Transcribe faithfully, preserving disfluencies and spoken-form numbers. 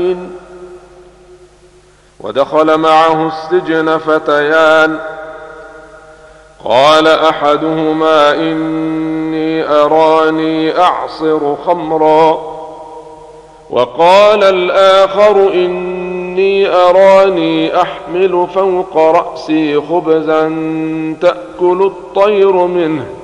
ودخل معه السجن فتيان، قال أحدهما إني أراني أعصر خمرا، وقال الآخر إني أراني أحمل فوق رأسي خبزا تأكل الطير منه